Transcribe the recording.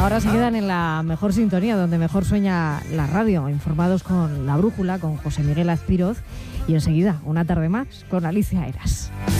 ahora se quedan en la mejor sintonía, donde mejor sueña la radio, informados con La Brújula, con José Miguel Azpiroz, y enseguida, una tarde más, con Alicia Eras.